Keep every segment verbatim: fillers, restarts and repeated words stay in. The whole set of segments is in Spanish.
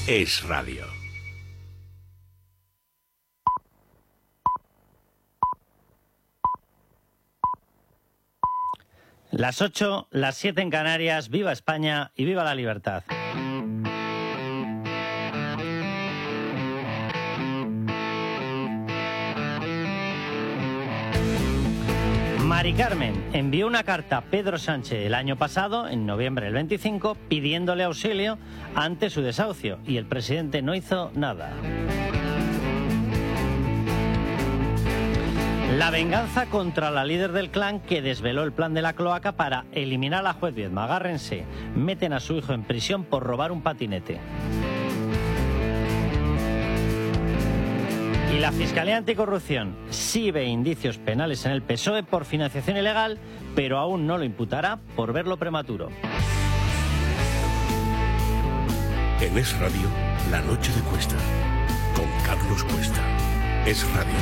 Es Radio. Las ocho, las siete en Canarias. Viva España y viva la libertad. Mari Carmen envió una carta a Pedro Sánchez el año pasado, en noviembre del veinticinco, pidiéndole auxilio ante su desahucio, y el presidente no hizo nada. La venganza contra la líder del clan que desveló el plan de la cloaca para eliminar a la juez Viedma. Agárrense, meten a su hijo en prisión por robar un patinete. Y la Fiscalía Anticorrupción sí ve indicios penales en el P S O E por financiación ilegal, pero aún no lo imputará por verlo prematuro. En Es Radio, La Noche de Cuesta, con Carlos Cuesta. Es Radio.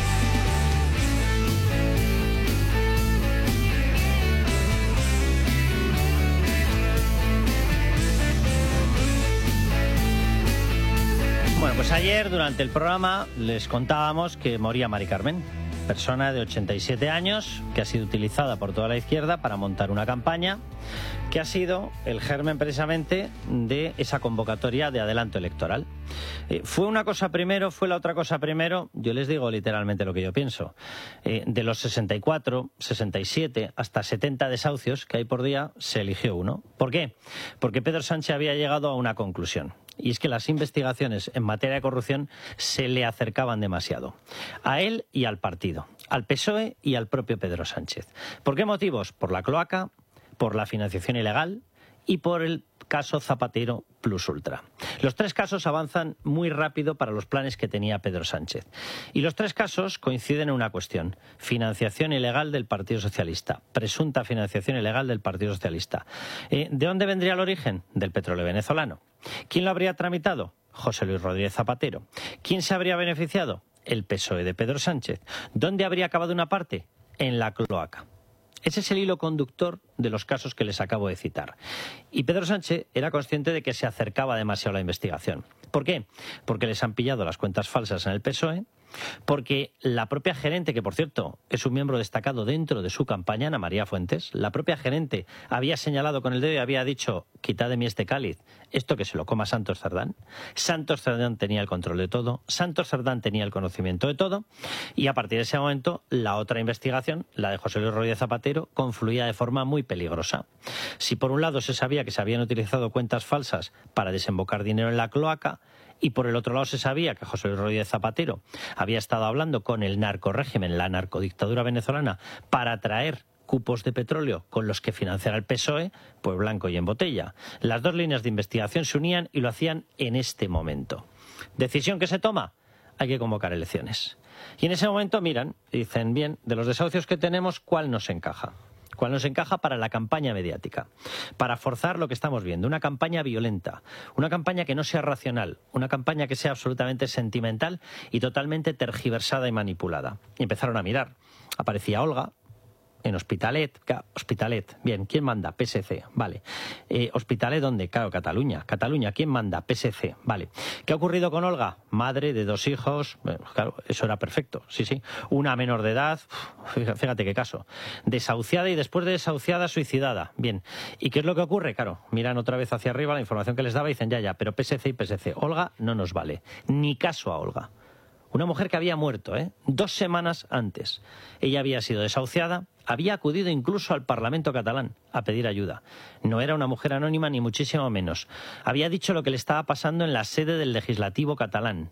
Bueno, pues ayer durante el programa les contábamos que moría Mari Carmen, persona de ochenta y siete años que ha sido utilizada por toda la izquierda para montar una campaña que ha sido el germen precisamente de esa convocatoria de adelanto electoral. Eh, ¿Fue una cosa primero? ¿Fue la otra cosa primero? Yo les digo literalmente lo que yo pienso. Eh, de los sesenta y cuatro, sesenta y siete hasta setenta desahucios que hay por día, se eligió uno. ¿Por qué? Porque Pedro Sánchez había llegado a una conclusión. Y es que las investigaciones en materia de corrupción se le acercaban demasiado. A él y al partido, al P S O E y al propio Pedro Sánchez. ¿Por qué motivos? Por la cloaca, por la financiación ilegal y por el caso Zapatero Plus Ultra. Los tres casos avanzan muy rápido para los planes que tenía Pedro Sánchez. Y los tres casos coinciden en una cuestión: financiación ilegal del Partido Socialista, presunta financiación ilegal del Partido Socialista. Eh, ¿De dónde vendría el origen? Del petróleo venezolano. ¿Quién lo habría tramitado? José Luis Rodríguez Zapatero. ¿Quién se habría beneficiado? El P S O E de Pedro Sánchez. ¿Dónde habría acabado una parte? En la cloaca. Ese es el hilo conductor de los casos que les acabo de citar. Y Pedro Sánchez era consciente de que se acercaba demasiado a la investigación. ¿Por qué? Porque les han pillado las cuentas falsas en el P S O E, porque la propia gerente, que por cierto es un miembro destacado dentro de su campaña, Ana María Fuentes, la propia gerente había señalado con el dedo y había dicho: quitad de mí este cáliz, esto que se lo coma Santos Cerdán. Santos Cerdán tenía el control de todo, Santos Cerdán tenía el conocimiento de todo, y a partir de ese momento la otra investigación, la de José Luis Rodríguez Zapatero, confluía de forma muy peligrosa. Si por un lado se sabía que se habían utilizado cuentas falsas para desembocar dinero en la cloaca, y por el otro lado se sabía que José Luis Rodríguez Zapatero había estado hablando con el narcorrégimen, la narcodictadura venezolana, para traer cupos de petróleo con los que financiar al P S O E, pues blanco y en botella. Las dos líneas de investigación se unían y lo hacían en este momento. ¿Decisión que se toma? Hay que convocar elecciones. Y en ese momento miran y dicen: bien, de los desahucios que tenemos, ¿cuál nos encaja? ¿Cuál nos encaja para la campaña mediática? Para forzar lo que estamos viendo, una campaña violenta, una campaña que no sea racional, una campaña que sea absolutamente sentimental y totalmente tergiversada y manipulada. Y empezaron a mirar. Aparecía Olga en Hospitalet. Hospitalet, bien, ¿quién manda? P S C, vale. Eh, ¿Hospitalet dónde? Claro, Cataluña. Cataluña, ¿quién manda? P S C, vale. ¿Qué ha ocurrido con Olga? Madre de dos hijos, bueno, claro, eso era perfecto, sí, sí. Una menor de edad, fíjate qué caso. Desahuciada y después de desahuciada, suicidada. Bien. ¿Y qué es lo que ocurre? Claro, miran otra vez hacia arriba la información que les daba y dicen: ya, ya, pero P S C y P S C. Olga no nos vale. Ni caso a Olga. Una mujer que había muerto, ¿eh? Dos semanas antes. Ella había sido desahuciada, había acudido incluso al Parlamento catalán a pedir ayuda. No era una mujer anónima ni muchísimo menos. Había dicho lo que le estaba pasando en la sede del Legislativo catalán.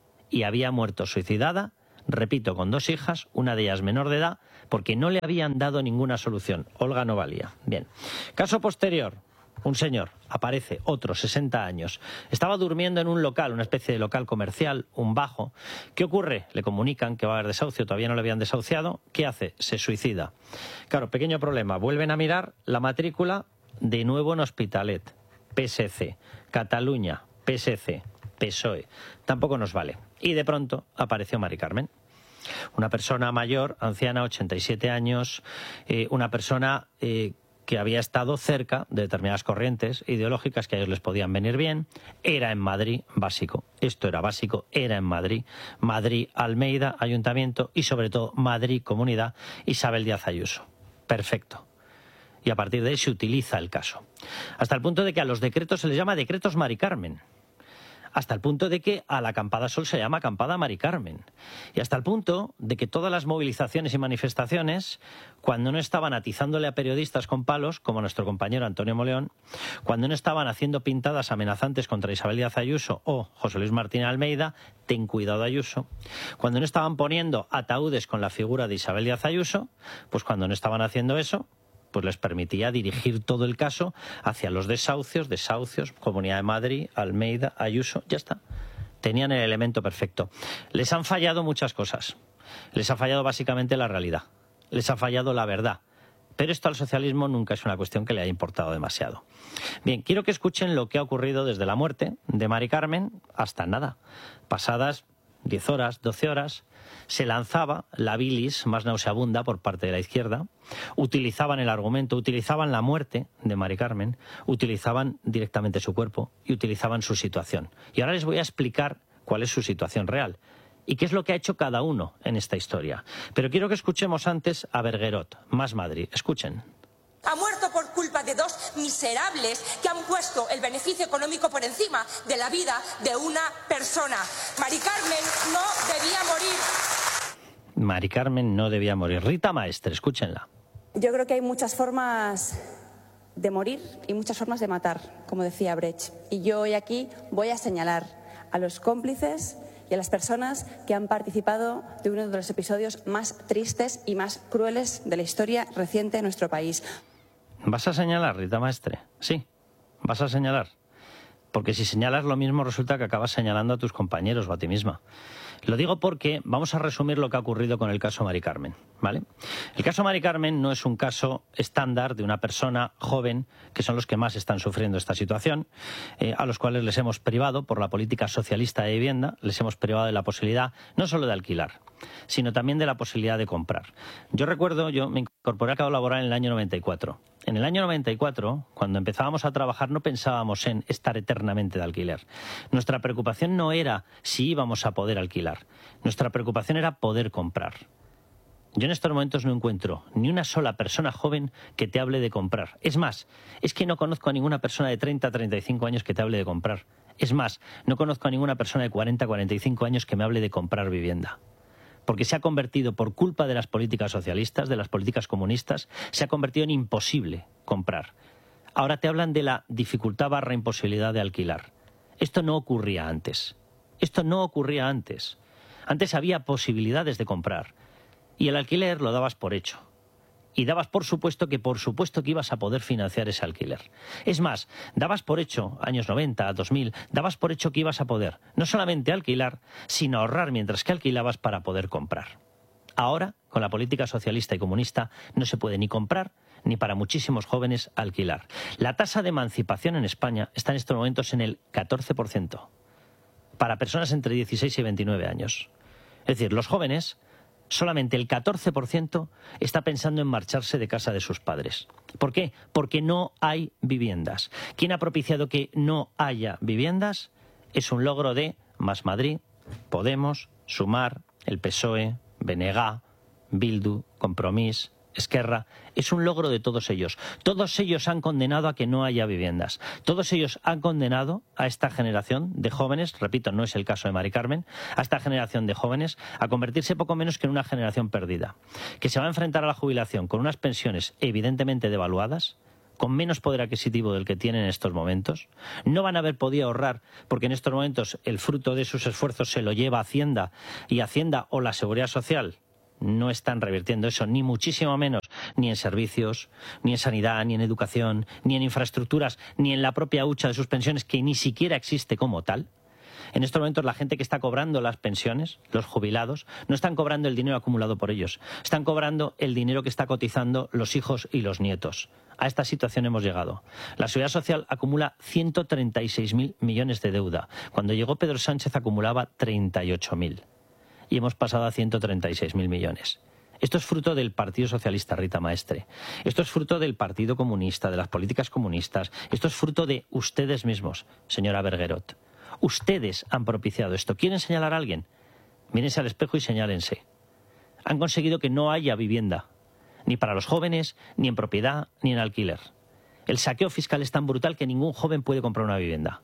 Y había muerto suicidada, repito, con dos hijas, una de ellas menor de edad, porque no le habían dado ninguna solución. Olga no valía. Bien. Caso posterior. Un señor, aparece, otro, sesenta años. Estaba durmiendo en un local, una especie de local comercial, un bajo. ¿Qué ocurre? Le comunican que va a haber desahucio, todavía no le habían desahuciado. ¿Qué hace? Se suicida. Claro, pequeño problema. Vuelven a mirar la matrícula de nuevo en Hospitalet. P S C. Cataluña. P S C. P S O E. Tampoco nos vale. Y de pronto apareció Mari Carmen. Una persona mayor, anciana, ochenta y siete años, eh, una persona... Eh, que había estado cerca de determinadas corrientes ideológicas que a ellos les podían venir bien. Era en Madrid, básico. Esto era básico, era en Madrid. Madrid, Almeida, Ayuntamiento y sobre todo Madrid, Comunidad, Isabel Díaz Ayuso. Perfecto. Y a partir de ahí se utiliza el caso. Hasta el punto de que a los decretos se les llama decretos Mari Carmen. Hasta el punto de que a la acampada Sol se llama acampada Mari Carmen. Y hasta el punto de que todas las movilizaciones y manifestaciones, cuando no estaban atizándole a periodistas con palos, como nuestro compañero Antonio Moleón, cuando no estaban haciendo pintadas amenazantes contra Isabel Díaz Ayuso o José Luis Martínez Almeida, ten cuidado Ayuso, cuando no estaban poniendo ataúdes con la figura de Isabel Díaz Ayuso, pues cuando no estaban haciendo eso, pues les permitía dirigir todo el caso hacia los desahucios, desahucios, Comunidad de Madrid, Almeida, Ayuso, ya está. Tenían el elemento perfecto. Les han fallado muchas cosas. Les ha fallado básicamente la realidad. Les ha fallado la verdad. Pero esto al socialismo nunca es una cuestión que le haya importado demasiado. Bien, quiero que escuchen lo que ha ocurrido desde la muerte de Mari Carmen hasta nada. Pasadas diez horas, doce horas, se lanzaba la bilis más nauseabunda por parte de la izquierda, utilizaban el argumento, utilizaban la muerte de Mari Carmen, utilizaban directamente su cuerpo y utilizaban su situación. Y ahora les voy a explicar cuál es su situación real y qué es lo que ha hecho cada uno en esta historia. Pero quiero que escuchemos antes a Berguerot, Más Madrid. Escuchen. Ha muerto por culpa de dos miserables que han puesto el beneficio económico por encima de la vida de una persona. Mari Carmen no debía morir. Mari Carmen no debía morir. Rita Maestre, escúchenla. Yo creo que hay muchas formas de morir y muchas formas de matar, como decía Brecht. Y yo hoy aquí voy a señalar a los cómplices y a las personas que han participado de uno de los episodios más tristes y más crueles de la historia reciente de nuestro país. ¿Vas a señalar, Rita Maestre? Sí, vas a señalar. Porque si señalas lo mismo resulta que acabas señalando a tus compañeros o a ti misma. Lo digo porque vamos a resumir lo que ha ocurrido con el caso Mari Carmen, ¿vale? El caso Mari Carmen no es un caso estándar de una persona joven, que son los que más están sufriendo esta situación, eh, a los cuales les hemos privado por la política socialista de vivienda, les hemos privado de la posibilidad no solo de alquilar, sino también de la posibilidad de comprar. Yo recuerdo, yo me incorporé a colaborar en el año noventa y cuatro. En el año noventa y cuatro, cuando empezábamos a trabajar, no pensábamos en estar eternamente de alquiler. Nuestra preocupación no era si íbamos a poder alquilar. Nuestra preocupación era poder comprar. Yo en estos momentos no encuentro ni una sola persona joven que te hable de comprar. Es más, es que no conozco a ninguna persona de treinta a treinta y cinco años que te hable de comprar. Es más, no conozco a ninguna persona de cuarenta a cuarenta y cinco años que me hable de comprar vivienda. Porque se ha convertido, por culpa de las políticas socialistas, de las políticas comunistas, se ha convertido en imposible comprar. Ahora te hablan de la dificultad barra imposibilidad de alquilar. Esto no ocurría antes. Esto no ocurría antes. Antes había posibilidades de comprar. Y el alquiler lo dabas por hecho. Y dabas por supuesto que por supuesto que ibas a poder financiar ese alquiler. Es más, dabas por hecho, años noventa, dos mil, dabas por hecho que ibas a poder no solamente alquilar, sino ahorrar mientras que alquilabas para poder comprar. Ahora, con la política socialista y comunista, no se puede ni comprar ni para muchísimos jóvenes alquilar. La tasa de emancipación en España está en estos momentos en el catorce por ciento para personas entre dieciséis y veintinueve años. Es decir, los jóvenes, solamente el catorce por ciento está pensando en marcharse de casa de sus padres. ¿Por qué? Porque no hay viviendas. ¿Quién ha propiciado que no haya viviendas? Es un logro de Más Madrid, Podemos, Sumar, el P S O E, B N G, Bildu, Compromís, Esquerra. Es un logro de todos ellos. Todos ellos han condenado a que no haya viviendas. Todos ellos han condenado a esta generación de jóvenes, repito, no es el caso de Mari Carmen, a esta generación de jóvenes a convertirse poco menos que en una generación perdida, que se va a enfrentar a la jubilación con unas pensiones evidentemente devaluadas, con menos poder adquisitivo del que tienen en estos momentos. No van a haber podido ahorrar porque en estos momentos el fruto de sus esfuerzos se lo lleva Hacienda, y Hacienda o la Seguridad Social no están revirtiendo eso, ni muchísimo menos, ni en servicios, ni en sanidad, ni en educación, ni en infraestructuras, ni en la propia hucha de sus pensiones, que ni siquiera existe como tal. En estos momentos la gente que está cobrando las pensiones, los jubilados, no están cobrando el dinero acumulado por ellos, están cobrando el dinero que está cotizando los hijos y los nietos. A esta situación hemos llegado. La Seguridad Social acumula ciento treinta y seis mil millones de deuda. Cuando llegó Pedro Sánchez acumulaba treinta y ocho mil. Y hemos pasado a ciento treinta y seis mil millones. Esto es fruto del Partido Socialista, Rita Maestre. Esto es fruto del Partido Comunista, de las políticas comunistas. Esto es fruto de ustedes mismos, señora Bergerot. Ustedes han propiciado esto. ¿Quieren señalar a alguien? Mírense al espejo y señálense. Han conseguido que no haya vivienda, ni para los jóvenes, ni en propiedad, ni en alquiler. El saqueo fiscal es tan brutal que ningún joven puede comprar una vivienda.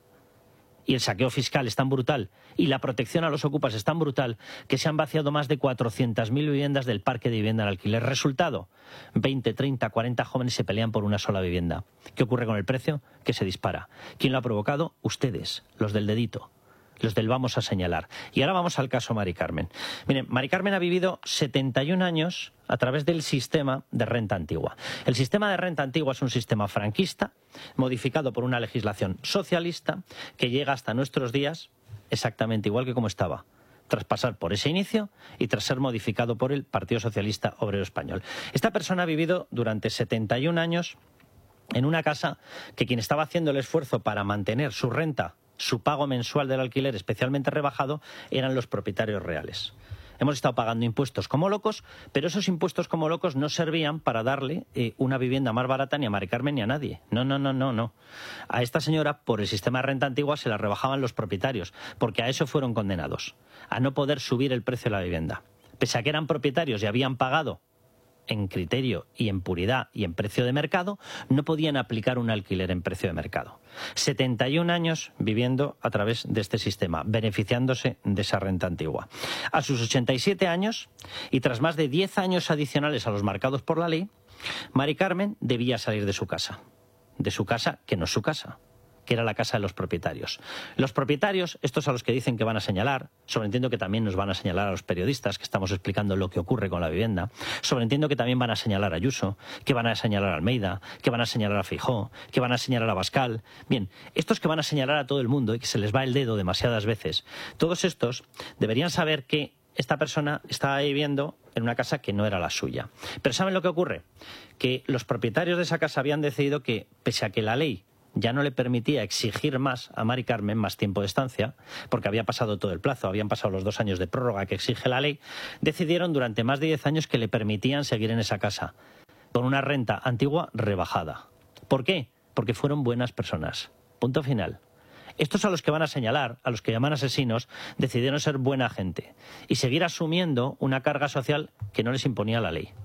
Y el saqueo fiscal es tan brutal y la protección a los ocupas es tan brutal que se han vaciado más de cuatrocientas mil viviendas del parque de vivienda en alquiler. Resultado, veinte, treinta, cuarenta jóvenes se pelean por una sola vivienda. ¿Qué ocurre con el precio? Que se dispara. ¿Quién lo ha provocado? Ustedes, los del dedito, los del vamos a señalar. Y ahora vamos al caso Mari Carmen. Miren, Mari Carmen ha vivido setenta y un años a través del sistema de renta antigua. El sistema de renta antigua es un sistema franquista, modificado por una legislación socialista, que llega hasta nuestros días exactamente igual que como estaba, tras pasar por ese inicio y tras ser modificado por el Partido Socialista Obrero Español. Esta persona ha vivido durante setenta y un años en una casa que quien estaba haciendo el esfuerzo para mantener su renta, su pago mensual del alquiler especialmente rebajado, eran los propietarios reales. Hemos estado pagando impuestos como locos, pero esos impuestos como locos no servían para darle eh, una vivienda más barata ni a Mari Carmen ni a nadie. No, no, no, no, no. A esta señora, por el sistema de renta antigua, se la rebajaban los propietarios, porque a eso fueron condenados, a no poder subir el precio de la vivienda. Pese a que eran propietarios y habían pagado en criterio y en puridad y en precio de mercado, no podían aplicar un alquiler en precio de mercado. setenta y un años viviendo a través de este sistema, beneficiándose de esa renta antigua. A sus ochenta y siete años, y tras más de diez años adicionales a los marcados por la ley, Mari Carmen debía salir de su casa. De su casa, que no es su casa, que era la casa de los propietarios. Los propietarios, estos a los que dicen que van a señalar, sobreentiendo que también nos van a señalar a los periodistas que estamos explicando lo que ocurre con la vivienda, sobreentiendo que también van a señalar a Ayuso, que van a señalar a Almeida, que van a señalar a Feijóo, que van a señalar a Abascal. Bien, estos que van a señalar a todo el mundo y que se les va el dedo demasiadas veces, todos estos deberían saber que esta persona estaba viviendo en una casa que no era la suya. Pero ¿saben lo que ocurre? Que los propietarios de esa casa habían decidido que, pese a que la ley ya no le permitía exigir más a Mari Carmen, más tiempo de estancia, porque había pasado todo el plazo, habían pasado los dos años de prórroga que exige la ley, decidieron durante más de diez años que le permitían seguir en esa casa, con una renta antigua rebajada. ¿Por qué? Porque fueron buenas personas. Punto final. Estos a los que van a señalar, a los que llaman asesinos, decidieron ser buena gente y seguir asumiendo una carga social que no les imponía la ley.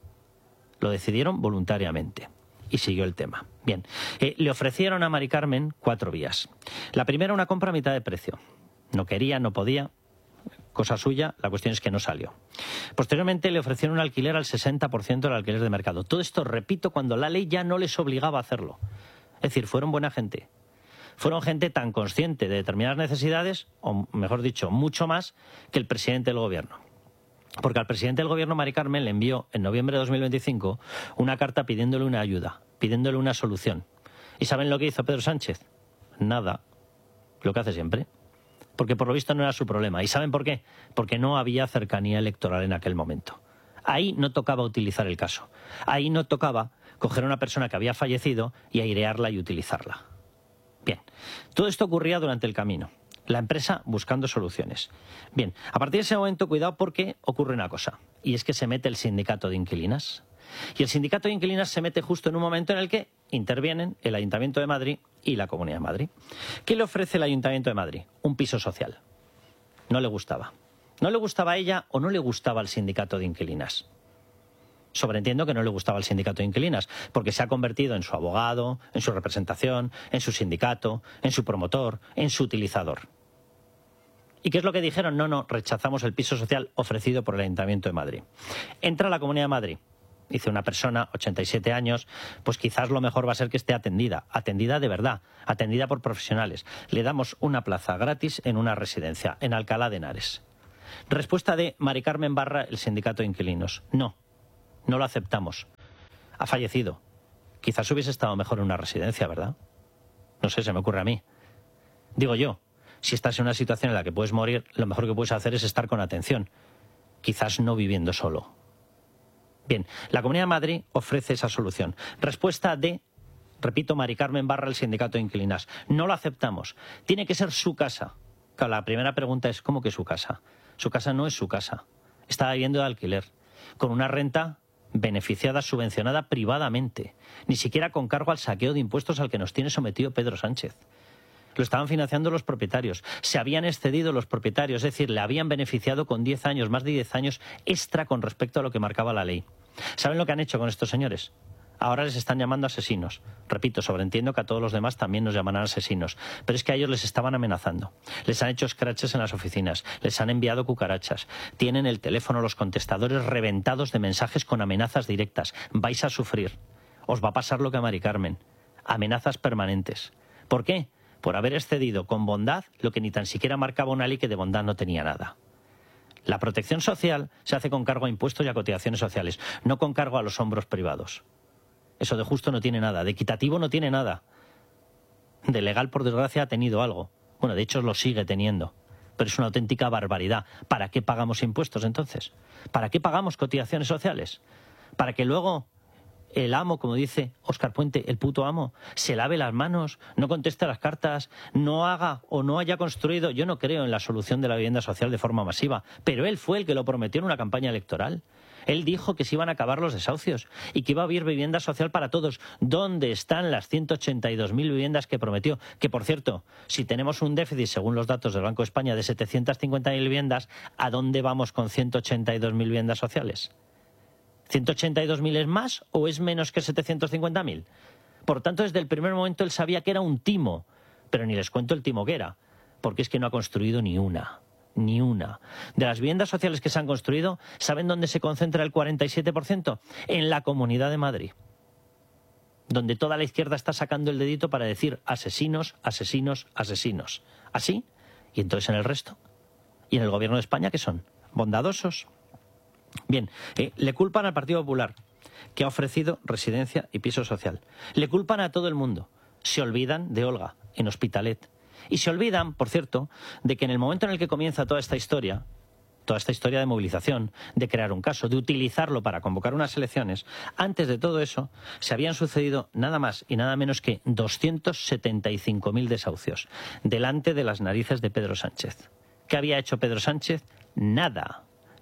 Lo decidieron voluntariamente. Y siguió el tema. Bien, eh, le ofrecieron a Mari Carmen cuatro vías. La primera, una compra a mitad de precio. No quería, no podía, cosa suya, la cuestión es que no salió. Posteriormente le ofrecieron un alquiler al sesenta por ciento del alquiler de mercado. Todo esto, repito, cuando la ley ya no les obligaba a hacerlo. Es decir, fueron buena gente. Fueron gente tan consciente de determinadas necesidades, o mejor dicho, mucho más que el presidente del gobierno. Porque al presidente del gobierno, Mari Carmen, le envió en noviembre de dos mil veinticinco una carta pidiéndole una ayuda, pidiéndole una solución. ¿Y saben lo que hizo Pedro Sánchez? Nada. Lo que hace siempre. Porque por lo visto no era su problema. ¿Y saben por qué? Porque no había cercanía electoral en aquel momento. Ahí no tocaba utilizar el caso. Ahí no tocaba coger a una persona que había fallecido y airearla y utilizarla. Bien, todo esto ocurría durante el camino. La empresa buscando soluciones. Bien, a partir de ese momento, cuidado porque ocurre una cosa, y es que se mete el sindicato de inquilinas. Y el sindicato de inquilinas se mete justo en un momento en el que intervienen el Ayuntamiento de Madrid y la Comunidad de Madrid. ¿Qué le ofrece el Ayuntamiento de Madrid? Un piso social. No le gustaba. No le gustaba a ella o no le gustaba al sindicato de inquilinas. Sobreentiendo que no le gustaba el sindicato de inquilinas, porque se ha convertido en su abogado, en su representación, en su sindicato, en su promotor, en su utilizador. ¿Y qué es lo que dijeron? No, no, rechazamos el piso social ofrecido por el Ayuntamiento de Madrid. Entra a la Comunidad de Madrid. Dice una persona, ochenta y siete años, pues quizás lo mejor va a ser que esté atendida, atendida de verdad, atendida por profesionales. Le damos una plaza gratis en una residencia, en Alcalá de Henares. Respuesta de Mari Carmen Barra, el sindicato de inquilinos. No. No lo aceptamos. Ha fallecido. Quizás hubiese estado mejor en una residencia, ¿verdad? No sé, se me ocurre a mí. Digo yo, si estás en una situación en la que puedes morir, lo mejor que puedes hacer es estar con atención. Quizás no viviendo solo. Bien, la Comunidad de Madrid ofrece esa solución. Respuesta de, repito, Mari Carmen Barra, el sindicato de inquilinas. No lo aceptamos. Tiene que ser su casa. Claro, la primera pregunta es, ¿cómo que su casa? Su casa no es su casa. Está viviendo de alquiler. con una renta beneficiada, subvencionada privadamente, ni siquiera con cargo al saqueo de impuestos al que nos tiene sometido Pedro Sánchez. Lo estaban financiando los propietarios, se habían excedido los propietarios, es decir, le habían beneficiado con diez años, más de diez años extra con respecto a lo que marcaba la ley. ¿Saben lo que han hecho con estos señores? Ahora les están llamando asesinos. Repito, sobreentiendo que a todos los demás también nos llamarán asesinos. Pero es que a ellos les estaban amenazando. Les han hecho scratches en las oficinas. Les han enviado cucarachas. Tienen el teléfono, los contestadores reventados de mensajes con amenazas directas. Vais a sufrir. Os va a pasar lo que a Mari Carmen. Amenazas permanentes. ¿Por qué? Por haber excedido con bondad lo que ni tan siquiera marcaba una ley que de bondad no tenía nada. La protección social se hace con cargo a impuestos y a cotizaciones sociales, no con cargo a los hombros privados. Eso de justo no tiene nada, de equitativo no tiene nada. De legal, por desgracia, ha tenido algo. Bueno, de hecho lo sigue teniendo. Pero es una auténtica barbaridad. ¿Para qué pagamos impuestos entonces? ¿Para qué pagamos cotizaciones sociales? ¿Para que luego el amo, como dice Óscar Puente, el puto amo, se lave las manos, no conteste las cartas, no haga o no haya construido? Yo no creo en la solución de la vivienda social de forma masiva, pero él fue el que lo prometió en una campaña electoral. Él dijo que se iban a acabar los desahucios y que iba a haber vivienda social para todos. ¿Dónde están las ciento ochenta y dos mil viviendas que prometió? Que, por cierto, si tenemos un déficit, según los datos del Banco de España, de setecientas cincuenta mil viviendas, ¿a dónde vamos con ciento ochenta y dos mil viviendas sociales? ¿ciento ochenta y dos mil es más o es menos que setecientos cincuenta mil? Por tanto, desde el primer momento él sabía que era un timo, pero ni les cuento el timo que era, porque es que no ha construido ni una. Ni una. De las viviendas sociales que se han construido, ¿saben dónde se concentra el cuarenta y siete por ciento? En la Comunidad de Madrid, donde toda la izquierda está sacando el dedito para decir asesinos, asesinos, asesinos. ¿Así? ¿Y entonces en el resto? ¿Y en el Gobierno de España qué son? ¿Bondadosos? Bien, eh, le culpan al Partido Popular, que ha ofrecido residencia y piso social. Le culpan a todo el mundo. Se olvidan de Olga, en Hospitalet. Y se olvidan, por cierto, de que en el momento en el que comienza toda esta historia, toda esta historia de movilización, de crear un caso, de utilizarlo para convocar unas elecciones, antes de todo eso se habían sucedido nada más y nada menos que doscientos setenta y cinco mil desahucios delante de las narices de Pedro Sánchez. ¿Qué había hecho Pedro Sánchez? Nada.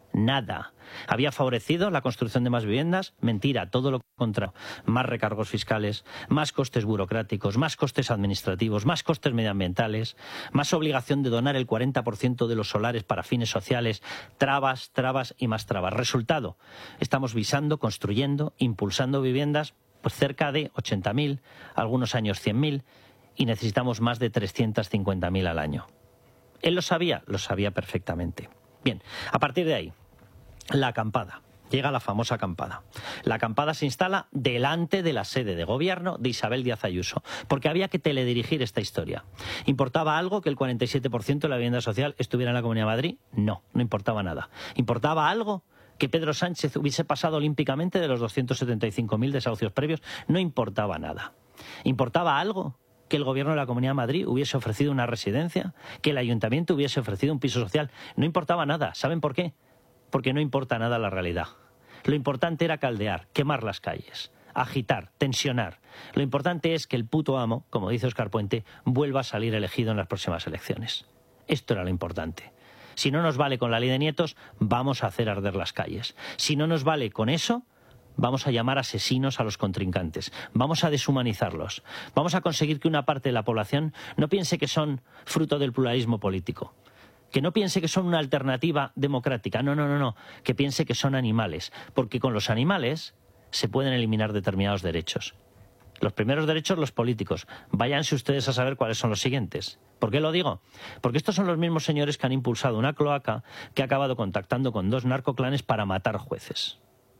Nada. ¿Había favorecido la construcción de más viviendas? Mentira, todo lo contrario. Más recargos fiscales, más costes burocráticos, más costes administrativos, más costes medioambientales, más obligación de donar el cuarenta por ciento de los solares para fines sociales, trabas, trabas y más trabas. Resultado, estamos visando, construyendo, impulsando viviendas pues cerca de ochenta mil, algunos años cien mil, y necesitamos más de trescientos cincuenta mil al año. ¿Él lo sabía? Lo sabía perfectamente. Bien, a partir de ahí, la acampada. Llega la famosa acampada. La acampada se instala delante de la sede de gobierno de Isabel Díaz Ayuso, porque había que teledirigir esta historia. ¿Importaba algo que el cuarenta y siete por ciento de la vivienda social estuviera en la Comunidad de Madrid? No, no importaba nada. ¿Importaba algo que Pedro Sánchez hubiese pasado olímpicamente de los doscientos setenta y cinco mil desahucios previos? No importaba nada. ¿Importaba algo que el gobierno de la Comunidad de Madrid hubiese ofrecido una residencia? ¿Que el ayuntamiento hubiese ofrecido un piso social? No importaba nada. ¿Saben por qué? Porque no importa nada la realidad. Lo importante era caldear, quemar las calles, agitar, tensionar. Lo importante es que el puto amo, como dice Óscar Puente, vuelva a salir elegido en las próximas elecciones. Esto era lo importante. Si no nos vale con la ley de nietos, vamos a hacer arder las calles. Si no nos vale con eso, vamos a llamar asesinos a los contrincantes. Vamos a deshumanizarlos. Vamos a conseguir que una parte de la población no piense que son fruto del pluralismo político. Que no piense que son una alternativa democrática. No, no, no, no. Que piense que son animales. Porque con los animales se pueden eliminar determinados derechos. Los primeros derechos, los políticos. Váyanse ustedes a saber cuáles son los siguientes. ¿Por qué lo digo? Porque estos son los mismos señores que han impulsado una cloaca que ha acabado contactando con dos narcoclanes para matar jueces.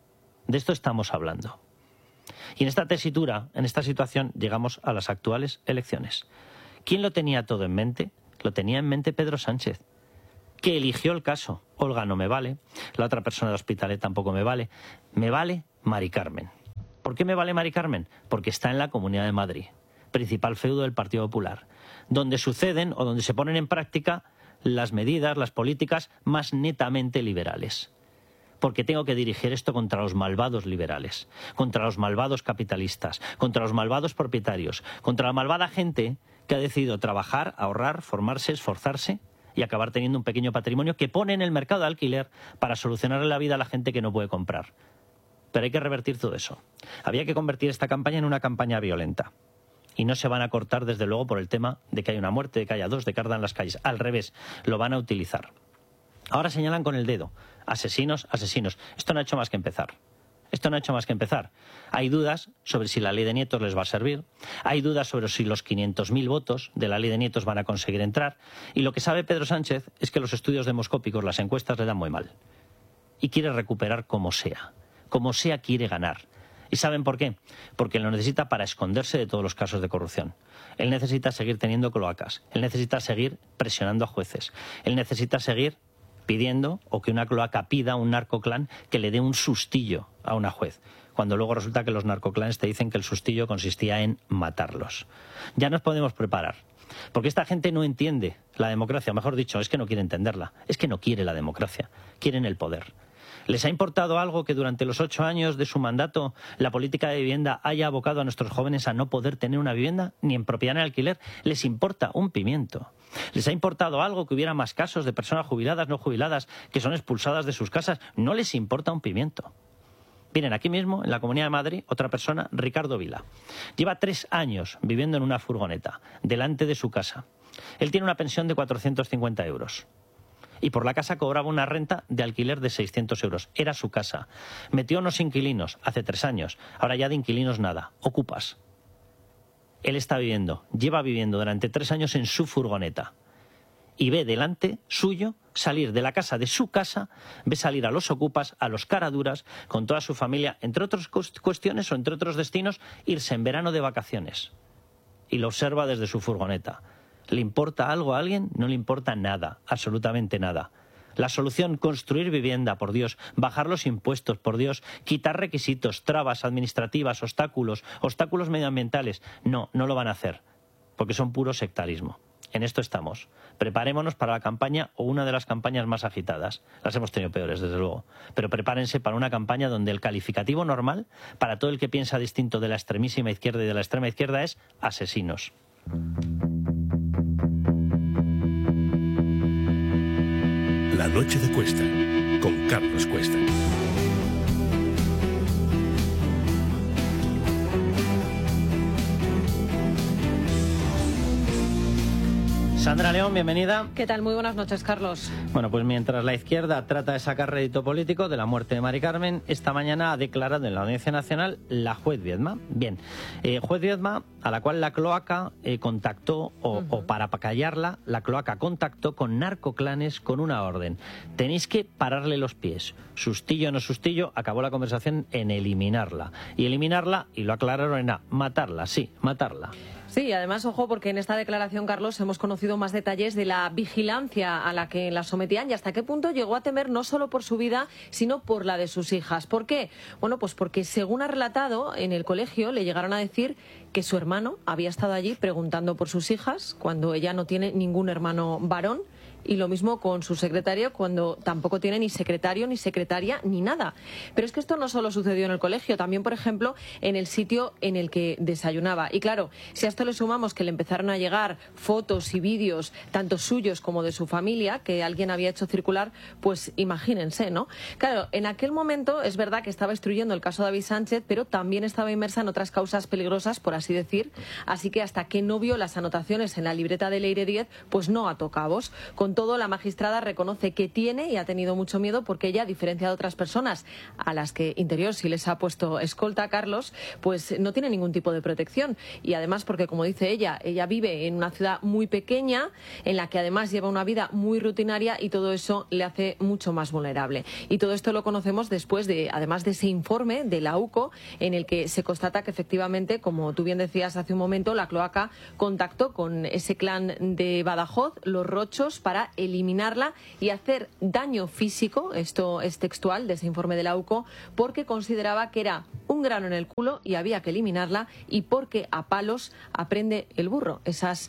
De esto estamos hablando. Y en esta tesitura, en esta situación, llegamos a las actuales elecciones. ¿Quién lo tenía todo en mente? Lo tenía en mente Pedro Sánchez, que eligió el caso. Olga no me vale, la otra persona de Hospitalet tampoco me vale. Me vale Mari Carmen. ¿Por qué me vale Mari Carmen? Porque está en la Comunidad de Madrid, principal feudo del Partido Popular, donde suceden o donde se ponen en práctica las medidas, las políticas más netamente liberales. Porque tengo que dirigir esto contra los malvados liberales, contra los malvados capitalistas, contra los malvados propietarios, contra la malvada gente que ha decidido trabajar, ahorrar, formarse, esforzarse y acabar teniendo un pequeño patrimonio que pone en el mercado de alquiler para solucionarle la vida a la gente que no puede comprar. Pero hay que revertir todo eso. Había que convertir esta campaña en una campaña violenta. Y no se van a cortar, desde luego, por el tema de que haya una muerte, de que haya dos, de que ardan las calles. Al revés, lo van a utilizar. Ahora señalan con el dedo. Asesinos, asesinos. Esto no ha hecho más que empezar. Esto no ha hecho más que empezar. Hay dudas sobre si la ley de nietos les va a servir. Hay dudas sobre si los quinientos mil votos de la ley de nietos van a conseguir entrar. Y lo que sabe Pedro Sánchez es que los estudios demoscópicos, las encuestas, le dan muy mal. Y quiere recuperar como sea. Como sea quiere ganar. ¿Y saben por qué? Porque lo necesita para esconderse de todos los casos de corrupción. Él necesita seguir teniendo cloacas. Él necesita seguir presionando a jueces. Él necesita seguir pidiendo, o que una cloaca pida a un narcoclan que le dé un sustillo a una juez, cuando luego resulta que los narcoclanes te dicen que el sustillo consistía en matarlos. Ya nos podemos preparar, porque esta gente no entiende la democracia, o mejor dicho, es que no quiere entenderla, es que no quiere la democracia, quieren el poder. ¿Les ha importado algo que durante los ocho años de su mandato la política de vivienda haya abocado a nuestros jóvenes a no poder tener una vivienda, ni en propiedad ni en alquiler? Les importa un pimiento. ¿Les ha importado algo que hubiera más casos de personas jubiladas, no jubiladas, que son expulsadas de sus casas? No les importa un pimiento. Miren, aquí mismo, en la Comunidad de Madrid, otra persona, Ricardo Vila. Lleva tres años viviendo en una furgoneta, delante de su casa. Él tiene una pensión de cuatrocientos cincuenta euros. Y por la casa cobraba una renta de alquiler de seiscientos euros. Era su casa. Metió unos inquilinos hace tres años. Ahora ya de inquilinos nada. Ocupas. Él está viviendo, lleva viviendo durante tres años en su furgoneta. Y ve delante suyo salir de la casa de su casa, ve salir a los ocupas, a los caraduras, con toda su familia, entre otras cuestiones o entre otros destinos, irse en verano de vacaciones. Y lo observa desde su furgoneta. ¿Le importa algo a alguien? No le importa nada, absolutamente nada. La solución, construir vivienda, por Dios, bajar los impuestos, por Dios, quitar requisitos, trabas administrativas, obstáculos, obstáculos medioambientales. No, no lo van a hacer, porque son puro sectarismo. En esto estamos. Preparémonos para la campaña o una de las campañas más agitadas. Las hemos tenido peores, desde luego. Pero prepárense para una campaña donde el calificativo normal, para todo el que piensa distinto de la extremísima izquierda y de la extrema izquierda, es asesinos. La noche de Cuesta, con Carlos Cuesta. Sandra León, bienvenida. ¿Qué tal? Muy buenas noches, Carlos. Bueno, pues mientras la izquierda trata de sacar rédito político de la muerte de Mari Carmen, esta mañana ha declarado en la Audiencia Nacional la juez Viedma. Bien, eh, juez Viedma, a la cual la cloaca eh, contactó, o, uh-huh. o para callarla, la cloaca contactó con narcoclanes con una orden. Tenéis que pararle los pies. Sustillo o no sustillo, acabó la conversación en eliminarla. Y eliminarla, y lo aclararon, en a matarla, sí, matarla. Sí, además, ojo, porque en esta declaración, Carlos, hemos conocido más detalles de la vigilancia a la que la sometían y hasta qué punto llegó a temer no solo por su vida, sino por la de sus hijas. ¿Por qué? Bueno, pues porque, según ha relatado, en el colegio le llegaron a decir que su hermano había estado allí preguntando por sus hijas cuando ella no tiene ningún hermano varón. Y lo mismo con su secretario cuando tampoco tiene ni secretario, ni secretaria, ni nada. Pero es que esto no solo sucedió en el colegio, también, por ejemplo, en el sitio en el que desayunaba. Y claro, si a esto le sumamos que le empezaron a llegar fotos y vídeos, tanto suyos como de su familia, que alguien había hecho circular, pues imagínense, ¿no? Claro, en aquel momento es verdad que estaba instruyendo el caso de David Sánchez, pero también estaba inmersa en otras causas peligrosas, por así decir. Así que hasta que no vio las anotaciones en la libreta de Leire Díez, pues no ató cabos. Con todo, la magistrada reconoce que tiene y ha tenido mucho miedo porque ella, a diferencia de otras personas a las que Interior sí les ha puesto escolta, Carlos, pues no tiene ningún tipo de protección. Y además porque, como dice ella, ella vive en una ciudad muy pequeña, en la que además lleva una vida muy rutinaria y todo eso le hace mucho más vulnerable. Y todo esto lo conocemos después de, además de ese informe de la U C O, en el que se constata que efectivamente, como tú bien decías hace un momento, la cloaca contactó con ese clan de Badajoz, los Rochos, para eliminarla y hacer daño físico, esto es textual de ese informe de la U C O, porque consideraba que era un grano en el culo y había que eliminarla, y porque a palos aprende el burro. Esas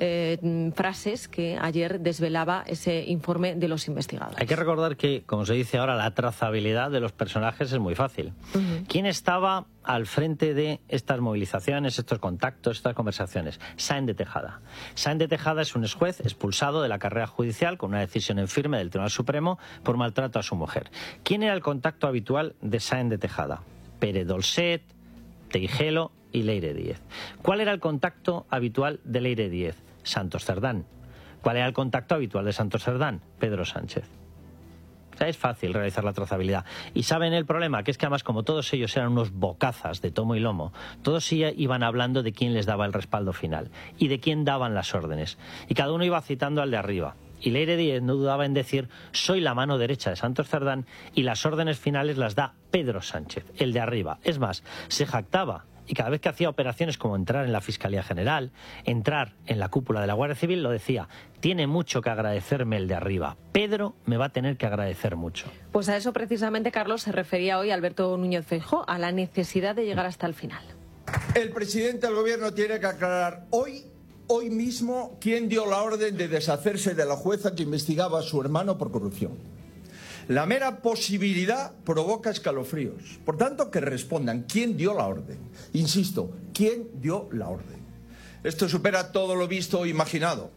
eh, frases que ayer desvelaba ese informe de los investigadores. Hay que recordar que, como se dice ahora, la trazabilidad de los personajes es muy fácil. Uh-huh. ¿Quién estaba al frente de estas movilizaciones, estos contactos, estas conversaciones? Sáenz de Tejada. Sáenz de Tejada es un exjuez expulsado de la carrera judicial con una decisión en firme del Tribunal Supremo por maltrato a su mujer. ¿Quién era el contacto habitual de Sáenz de Tejada? Pérez Dolcet, Teijelo y Leire Díez. ¿Cuál era el contacto habitual de Leire Díez? Santos Cerdán. ¿Cuál era el contacto habitual de Santos Cerdán? Pedro Sánchez. O sea, es fácil realizar la trazabilidad. Y saben el problema, que es que además como todos ellos eran unos bocazas de tomo y lomo, todos iban hablando de quién les daba el respaldo final y de quién daban las órdenes. Y cada uno iba citando al de arriba. Y Leire Díez no dudaba en decir, soy la mano derecha de Santos Cerdán y las órdenes finales las da Pedro Sánchez, el de arriba. Es más, se jactaba. Y cada vez que hacía operaciones como entrar en la Fiscalía General, entrar en la cúpula de la Guardia Civil, lo decía, tiene mucho que agradecerme el de arriba. Pedro me va a tener que agradecer mucho. Pues a eso precisamente, Carlos, se refería hoy Alberto Núñez Feijóo, a la necesidad de llegar hasta el final. El presidente del Gobierno tiene que aclarar hoy, hoy mismo, quién dio la orden de deshacerse de la jueza que investigaba a su hermano por corrupción. La mera posibilidad provoca escalofríos. Por tanto, que respondan quién dio la orden. Insisto, quién dio la orden. Esto supera todo lo visto o imaginado.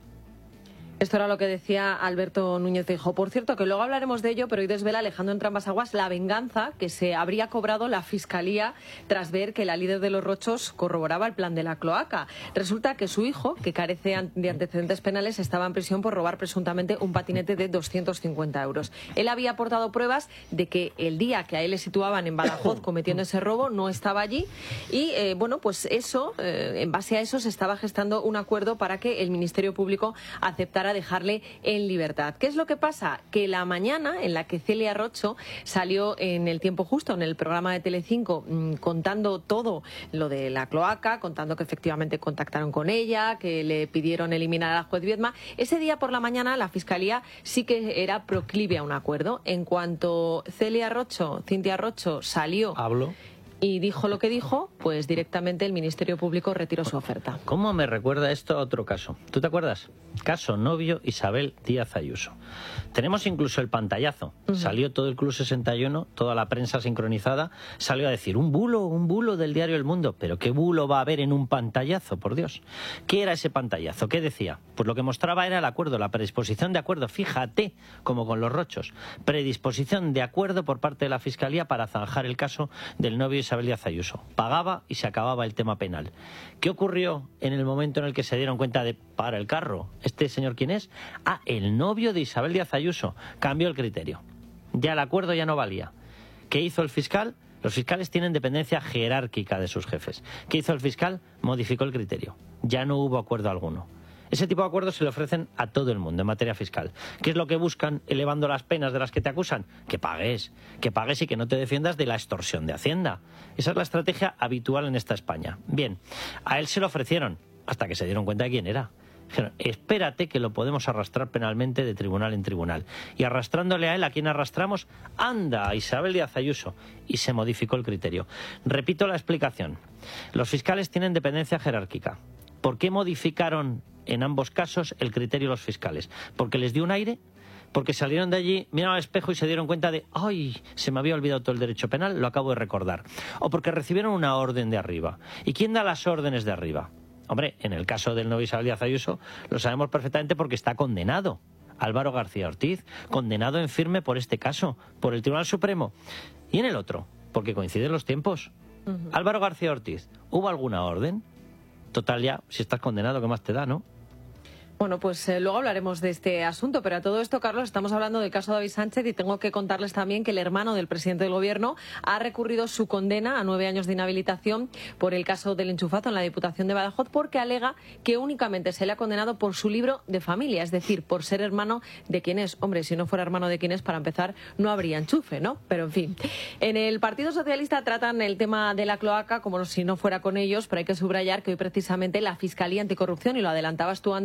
Esto era lo que decía Alberto Núñez Feijóo. Por cierto, que luego hablaremos de ello, pero hoy desvela Alejandro Entrambas-Aguas la venganza que se habría cobrado la Fiscalía tras ver que la líder de los Rochos corroboraba el plan de la cloaca. Resulta que su hijo, que carece de antecedentes penales, estaba en prisión por robar presuntamente un patinete de doscientos cincuenta euros. Él había aportado pruebas de que el día que a él le situaban en Badajoz cometiendo ese robo no estaba allí y, eh, bueno, pues eso, eh, en base a eso se estaba gestando un acuerdo para que el Ministerio Público aceptara dejarle en libertad. ¿Qué es lo que pasa? Que la mañana en la que Celia Rocho salió en El Tiempo Justo, en el programa de Telecinco, mmm, contando todo lo de la cloaca, contando que efectivamente contactaron con ella, que le pidieron eliminar a la juez Viedma, ese día por la mañana la Fiscalía sí que era proclive a un acuerdo. En cuanto Celia Rocho, Cintia Rocho, salió... Hablo. Y dijo lo que dijo, pues directamente el Ministerio Público retiró su oferta. ¿Cómo me recuerda esto a otro caso? ¿Tú te acuerdas? Caso novio Isabel Díaz Ayuso. Tenemos incluso el pantallazo. Uh-huh. Salió todo el Club sesenta y uno, toda la prensa sincronizada, salió a decir un bulo, un bulo del diario El Mundo. Pero ¿qué bulo va a haber en un pantallazo, por Dios? ¿Qué era ese pantallazo? ¿Qué decía? Pues lo que mostraba era el acuerdo, la predisposición de acuerdo. Fíjate, como con los Rochos. Predisposición de acuerdo por parte de la Fiscalía para zanjar el caso del novio Isabel Díaz Ayuso. Pagaba y se acababa el tema penal. ¿Qué ocurrió en el momento en el que se dieron cuenta de para el carro? ¿Este señor quién es? Ah, el novio de Isabel Díaz Ayuso. Cambió el criterio. Ya el acuerdo ya no valía. ¿Qué hizo el fiscal? Los fiscales tienen dependencia jerárquica de sus jefes. ¿Qué hizo el fiscal? Modificó el criterio. Ya no hubo acuerdo alguno. Ese tipo de acuerdos se le ofrecen a todo el mundo en materia fiscal. ¿Qué es lo que buscan elevando las penas de las que te acusan? Que pagues, que pagues y que no te defiendas de la extorsión de Hacienda. Esa es la estrategia habitual en esta España. Bien, a él se lo ofrecieron hasta que se dieron cuenta de quién era. Dijeron, espérate que lo podemos arrastrar penalmente de tribunal en tribunal. Y arrastrándole a él, ¿a quién arrastramos? Anda, a Isabel Díaz Ayuso. Y se modificó el criterio. Repito la explicación. Los fiscales tienen dependencia jerárquica. ¿Por qué modificaron en ambos casos el criterio de los fiscales? ¿Porque les dio un aire? ¿Porque salieron de allí, miraron al espejo y se dieron cuenta de ¡ay! Se me había olvidado todo el derecho penal, lo acabo de recordar. ¿O porque recibieron una orden de arriba? ¿Y quién da las órdenes de arriba? Hombre, en el caso del novio Isabel Díaz Ayuso lo sabemos perfectamente porque está condenado. Álvaro García Ortiz, condenado en firme por este caso, por el Tribunal Supremo. Y en el otro, porque coinciden los tiempos. Uh-huh. Álvaro García Ortiz, ¿hubo alguna orden? Total ya, si estás condenado, ¿qué más te da, no? Bueno, pues eh, luego hablaremos de este asunto, pero a todo esto, Carlos, estamos hablando del caso David Sánchez y tengo que contarles también que el hermano del presidente del Gobierno ha recurrido su condena a nueve años de inhabilitación por el caso del enchufazo en la Diputación de Badajoz porque alega que únicamente se le ha condenado por su libro de familia, es decir, por ser hermano de quien es. Hombre, si no fuera hermano de quien es, para empezar, no habría enchufe, ¿no? Pero en fin, en el Partido Socialista tratan el tema de la cloaca como si no fuera con ellos, pero hay que subrayar que hoy precisamente la Fiscalía Anticorrupción, y lo adelantabas tú antes,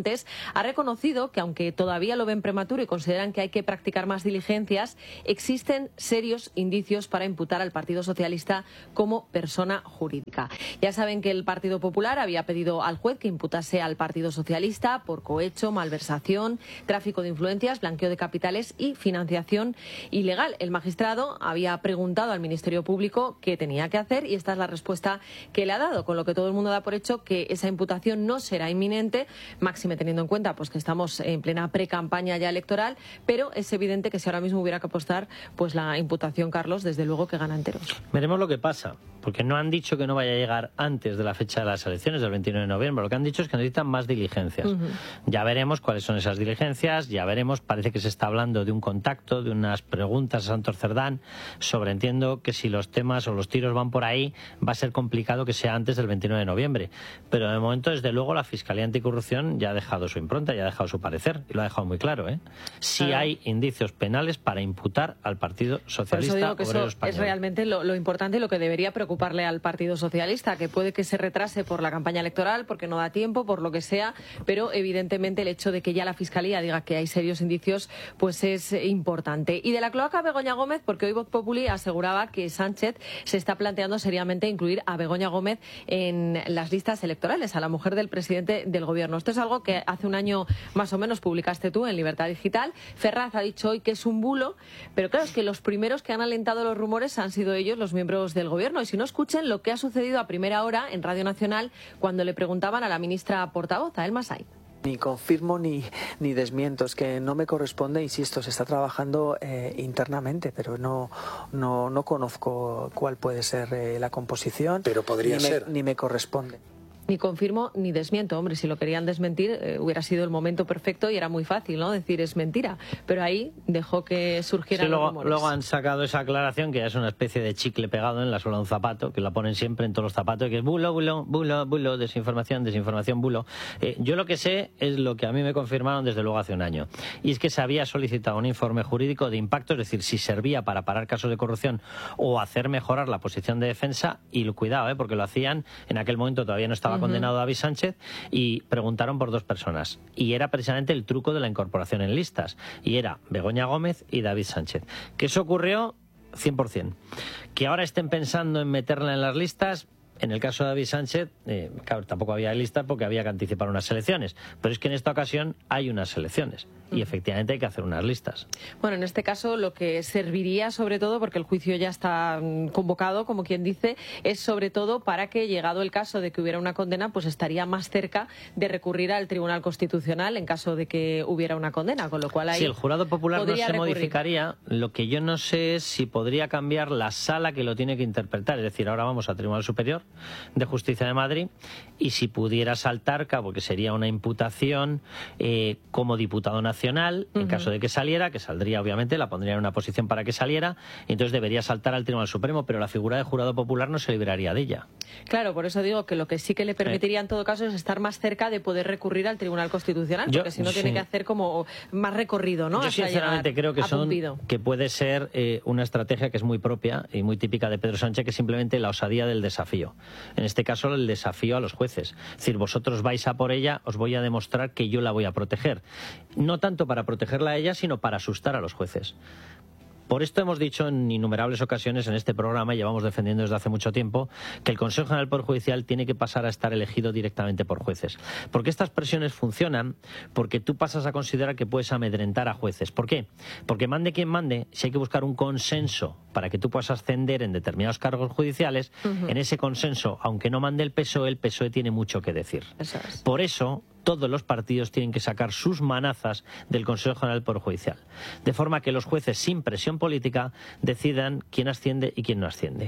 ha reconocido que, aunque todavía lo ven prematuro y consideran que hay que practicar más diligencias, existen serios indicios para imputar al Partido Socialista como persona jurídica. Ya saben que el Partido Popular había pedido al juez que imputase al Partido Socialista por cohecho, malversación, tráfico de influencias, blanqueo de capitales y financiación ilegal. El magistrado había preguntado al Ministerio Público qué tenía que hacer y esta es la respuesta que le ha dado, con lo que todo el mundo da por hecho que esa imputación no será inminente, máxime teniendo en cuenta pues que estamos en plena pre-campaña ya electoral, pero es evidente que si ahora mismo hubiera que apostar, pues la imputación, Carlos, desde luego que gana enteros. Veremos lo que pasa, porque no han dicho que no vaya a llegar antes de la fecha de las elecciones del veintinueve de noviembre, lo que han dicho es que necesitan más diligencias. Uh-huh. Ya veremos cuáles son esas diligencias, ya veremos, parece que se está hablando de un contacto, de unas preguntas a Santos Cerdán sobre, entiendo que si los temas o los tiros van por ahí, va a ser complicado que sea antes del veintinueve de noviembre, pero de momento, desde luego, la Fiscalía Anticorrupción ya ha dejado su impronta, ya ha dejado su parecer, y lo ha dejado muy claro, ¿eh? Sí claro. Hay indicios penales para imputar al Partido Socialista Obrero Español. Eso es realmente lo, lo importante y lo que debería preocuparle al Partido Socialista, que puede que se retrase por la campaña electoral, porque no da tiempo, por lo que sea, pero evidentemente el hecho de que ya la Fiscalía diga que hay serios indicios, pues es importante. Y de la cloaca Begoña Gómez, porque hoy Voz Populi aseguraba que Sánchez se está planteando seriamente incluir a Begoña Gómez en las listas electorales, a la mujer del presidente del Gobierno. Esto es algo que hace un año más o menos publicaste tú en Libertad Digital. Ferraz ha dicho hoy que es un bulo, pero claro, es que los primeros que han alentado los rumores han sido ellos, los miembros del Gobierno. Y si no, escuchen lo que ha sucedido a primera hora en Radio Nacional cuando le preguntaban a la ministra portavoz, a Elma Sainz. Ni confirmo ni, ni desmiento, es que no me corresponde, insisto, se está trabajando eh, internamente, pero no, no, no conozco cuál puede ser eh, la composición. Pero podría ni ser. Me, ni me corresponde. Ni confirmo ni desmiento. Hombre, si lo querían desmentir, eh, hubiera sido el momento perfecto y era muy fácil, ¿no? Decir es mentira. Pero ahí dejó que surgieran sí, luego, los rumores. Luego han sacado esa aclaración, que ya es una especie de chicle pegado en la suela de un zapato, que la ponen siempre en todos los zapatos, que es bulo, bulo, bulo, bulo, desinformación, desinformación, bulo. Eh, yo lo que sé es lo que a mí me confirmaron desde luego hace un año. Y es que se había solicitado un informe jurídico de impacto, es decir, si servía para parar casos de corrupción o hacer mejorar la posición de defensa. Y cuidado, ¿eh? Porque lo hacían, en aquel momento todavía no estaba uh-huh. condenado David Sánchez, y preguntaron por dos personas. Y era precisamente el truco de la incorporación en listas. Y era Begoña Gómez y David Sánchez. Que eso ocurrió cien por cien. Que ahora estén pensando en meterla en las listas... En el caso de David Sánchez, eh, claro, tampoco había lista porque había que anticipar unas elecciones. Pero es que en esta ocasión hay unas elecciones y efectivamente hay que hacer unas listas. Bueno, en este caso lo que serviría sobre todo, porque el juicio ya está convocado, como quien dice, es sobre todo para que, llegado el caso de que hubiera una condena, pues estaría más cerca de recurrir al Tribunal Constitucional en caso de que hubiera una condena, con lo cual ahí... Sí, el jurado popular no se recurrir. modificaría. Lo que yo no sé es si podría cambiar la sala que lo tiene que interpretar. Es decir, ahora vamos al Tribunal Superior de Justicia de Madrid, y si pudiera saltar, porque sería una imputación eh, como diputado nacional, en uh-huh. caso de que saliera, que saldría obviamente, la pondría en una posición para que saliera, y entonces debería saltar al Tribunal Supremo, pero la figura de jurado popular no se libraría de ella. Claro, por eso digo que lo que sí que le permitiría en todo caso es estar más cerca de poder recurrir al Tribunal Constitucional, porque yo, si no sí. tiene que hacer como más recorrido, ¿no? Yo Hasta sinceramente creo que son Pumpido. que puede ser eh, una estrategia que es muy propia y muy típica de Pedro Sánchez, que es simplemente la osadía del desafío. En este caso, el desafío a los jueces. Es decir, vosotros vais a por ella, os voy a demostrar que yo la voy a proteger. No tanto para protegerla a ella, sino para asustar a los jueces. Por esto hemos dicho en innumerables ocasiones en este programa, y llevamos defendiendo desde hace mucho tiempo, que el Consejo General del Poder Judicial tiene que pasar a estar elegido directamente por jueces. Porque estas presiones funcionan porque tú pasas a considerar que puedes amedrentar a jueces. ¿Por qué? Porque mande quien mande, si hay que buscar un consenso para que tú puedas ascender en determinados cargos judiciales, uh-huh. en ese consenso, aunque no mande el P S O E, el P S O E tiene mucho que decir. Eso es. Por eso... todos los partidos tienen que sacar sus manazas del Consejo General del Poder Judicial, de forma que los jueces, sin presión política, decidan quién asciende y quién no asciende.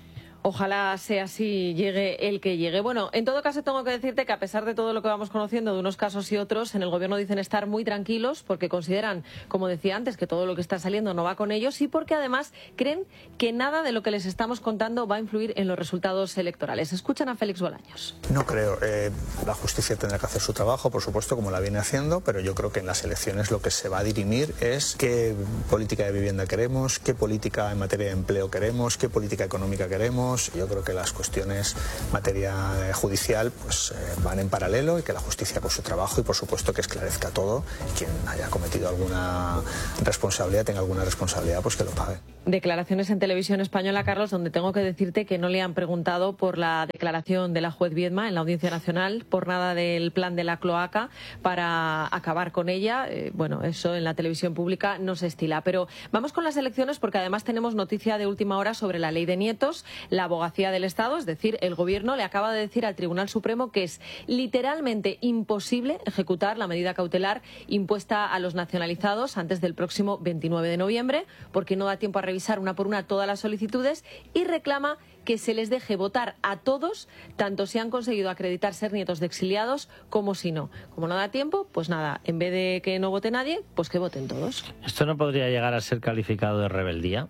Ojalá sea así, llegue el que llegue. Bueno, en todo caso tengo que decirte que a pesar de todo lo que vamos conociendo de unos casos y otros, en el Gobierno dicen estar muy tranquilos porque consideran, como decía antes, que todo lo que está saliendo no va con ellos, y porque además creen que nada de lo que les estamos contando va a influir en los resultados electorales. Escuchan a Félix Bolaños. No creo. Eh, la justicia tendrá que hacer su trabajo, por supuesto, como la viene haciendo, pero yo creo que en las elecciones lo que se va a dirimir es qué política de vivienda queremos, qué política en materia de empleo queremos, qué política económica queremos, tenemos. Yo creo que las cuestiones en materia judicial pues, eh, van en paralelo y que la justicia haga su trabajo y, por supuesto, que esclarezca todo. Quien haya cometido alguna responsabilidad, tenga alguna responsabilidad, pues que lo pague. Declaraciones en Televisión Española, Carlos, donde tengo que decirte que no le han preguntado por la declaración de la juez Viedma en la Audiencia Nacional, por nada del plan de la cloaca para acabar con ella. Eh, bueno, eso en la televisión pública no se estila. Pero vamos con las elecciones, porque además tenemos noticia de última hora sobre la ley de nietos. La Abogacía del Estado, es decir, el Gobierno, le acaba de decir al Tribunal Supremo que es literalmente imposible ejecutar la medida cautelar impuesta a los nacionalizados antes del próximo veintinueve de noviembre, porque no da tiempo a revisar una por una todas las solicitudes, y reclama que se les deje votar a todos, tanto si han conseguido acreditar ser nietos de exiliados como si no. Como no da tiempo, pues nada, en vez de que no vote nadie, pues que voten todos. ¿Esto no podría llegar a ser calificado de rebeldía?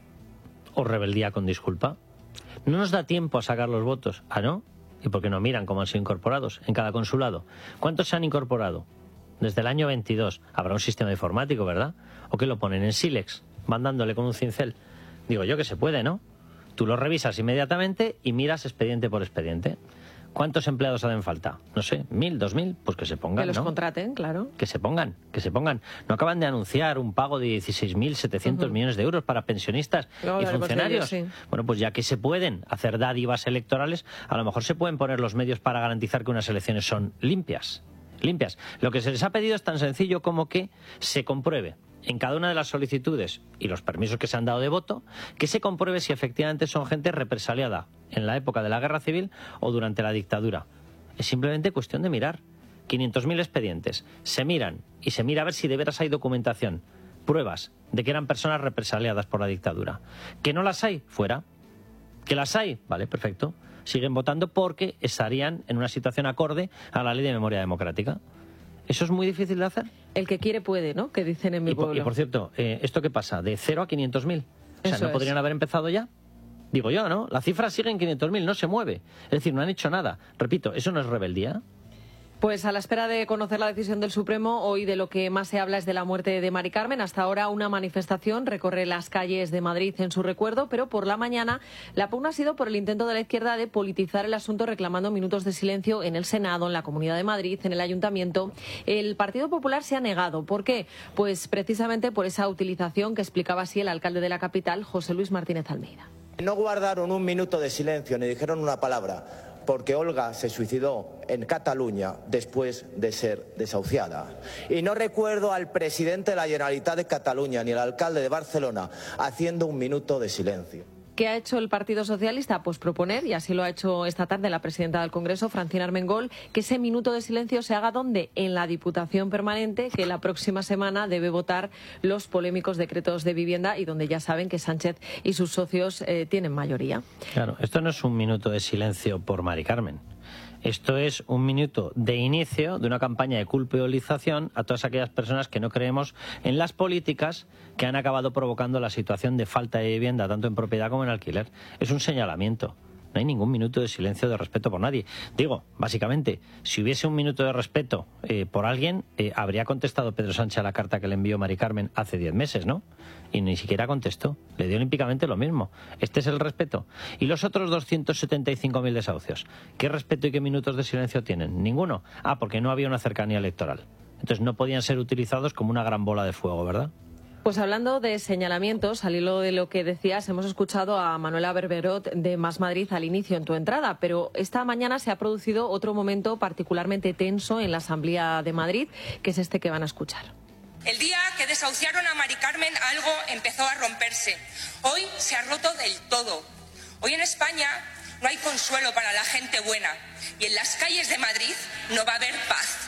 ¿O rebeldía con disculpa? No nos da tiempo a sacar los votos. ¿Ah, no? ¿Y por qué no miran cómo han sido incorporados en cada consulado? ¿Cuántos se han incorporado? Desde el año veintidós. Habrá un sistema informático, ¿verdad? ¿O qué lo ponen en Silex, mandándole con un cincel? Digo yo que se puede, ¿no? Tú lo revisas inmediatamente y miras expediente por expediente. ¿Cuántos empleados hacen falta? No sé, mil, dos mil, pues que se pongan, Que los ¿no? contraten, claro. Que se pongan, que se pongan. No acaban de anunciar un pago de dieciséis mil setecientos Uh-huh. millones de euros para pensionistas Luego y hablaremos de funcionarios. ello, sí. Bueno, pues ya que se pueden hacer dádivas electorales, a lo mejor se pueden poner los medios para garantizar que unas elecciones son limpias. Limpias. Lo que se les ha pedido es tan sencillo como que se compruebe en cada una de las solicitudes y los permisos que se han dado de voto, que se compruebe si efectivamente son gente represaliada en la época de la Guerra Civil o durante la dictadura. Es simplemente cuestión de mirar. quinientos mil expedientes. Se miran y se mira a ver si de veras hay documentación, pruebas de que eran personas represaliadas por la dictadura. ¿Que no las hay? Fuera. ¿Que las hay? Vale, perfecto. Siguen votando porque estarían en una situación acorde a la Ley de Memoria Democrática. ¿Eso es muy difícil de hacer? El que quiere puede, ¿no? Que dicen en mi y, por, pueblo. y por cierto, eh, ¿esto qué pasa? ¿De cero a quinientos mil? O sea, Eso ¿no es. podrían haber empezado ya? Digo yo, ¿no? La cifra sigue en quinientos mil, no se mueve. Es decir, no han hecho nada. Repito, ¿eso no es rebeldía? Pues a la espera de conocer la decisión del Supremo, hoy de lo que más se habla es de la muerte de Mari Carmen. Hasta ahora una manifestación recorre las calles de Madrid en su recuerdo, pero por la mañana la pugna ha sido por el intento de la izquierda de politizar el asunto, reclamando minutos de silencio en el Senado, en la Comunidad de Madrid, en el Ayuntamiento. El Partido Popular se ha negado. ¿Por qué? Pues precisamente por esa utilización que explicaba así el alcalde de la capital, José Luis Martínez Almeida. No guardaron un minuto de silencio ni dijeron una palabra, porque Olga se suicidó en Cataluña después de ser desahuciada. Y no recuerdo al presidente de la Generalitat de Cataluña ni al alcalde de Barcelona haciendo un minuto de silencio. ¿Qué ha hecho el Partido Socialista? Pues proponer, y así lo ha hecho esta tarde la presidenta del Congreso, Francina Armengol, que ese minuto de silencio se haga ¿dónde? En la Diputación Permanente, que la próxima semana debe votar los polémicos decretos de vivienda y donde ya saben que Sánchez y sus socios eh, tienen mayoría. Claro, esto no es un minuto de silencio por Mari Carmen. Esto es un minuto de inicio de una campaña de culpabilización a todas aquellas personas que no creemos en las políticas que han acabado provocando la situación de falta de vivienda, tanto en propiedad como en alquiler. Es un señalamiento. No hay ningún minuto de silencio de respeto por nadie. Digo, básicamente, si hubiese un minuto de respeto eh, por alguien, eh, habría contestado Pedro Sánchez a la carta que le envió Mari Carmen hace diez meses, ¿no? Y ni siquiera contestó. Le dio olímpicamente lo mismo. Este es el respeto. ¿Y los otros doscientos setenta y cinco mil desahucios? ¿Qué respeto y qué minutos de silencio tienen? Ninguno. Ah, porque no había una cercanía electoral. Entonces no podían ser utilizados como una gran bola de fuego, ¿verdad? Pues hablando de señalamientos, al hilo de lo que decías, hemos escuchado a Manuela Berberot de Más Madrid al inicio en tu entrada, pero esta mañana se ha producido otro momento particularmente tenso en la Asamblea de Madrid, que es este que van a escuchar. El día que desahuciaron a Mari Carmen, algo empezó a romperse. Hoy se ha roto del todo. Hoy en España no hay consuelo para la gente buena y en las calles de Madrid no va a haber paz.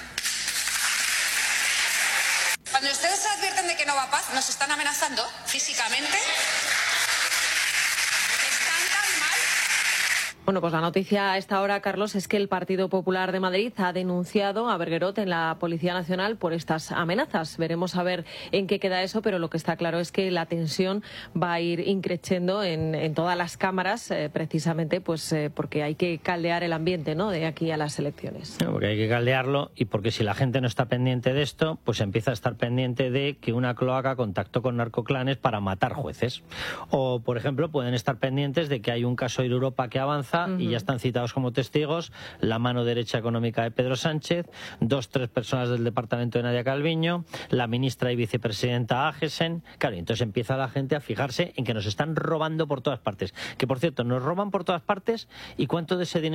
Cuando ustedes se advierten de que no va paz, nos están amenazando físicamente. Están tan mal. Bueno, pues la noticia a esta hora, Carlos, es que el Partido Popular de Madrid ha denunciado a Berguerot en la Policía Nacional por estas amenazas. Veremos a ver en qué queda eso, pero lo que está claro es que la tensión va a ir increciendo en, en todas las cámaras, eh, precisamente pues eh, porque hay que caldear el ambiente, ¿no?, de aquí a las elecciones. No, porque hay que caldearlo, y porque si la gente no está pendiente de esto, pues empieza a estar pendiente de que una cloaca contactó con narcoclanes para matar jueces. O, por ejemplo, pueden estar pendientes de que hay un caso de Europa que avanza y ya están citados como testigos la mano derecha económica de Pedro Sánchez, dos, tres personas del departamento de Nadia Calviño, la ministra y vicepresidenta Ágesen. Claro, y entonces empieza la gente a fijarse en que nos están robando por todas partes. Que, por cierto, nos roban por todas partes, y cuánto de ese dinero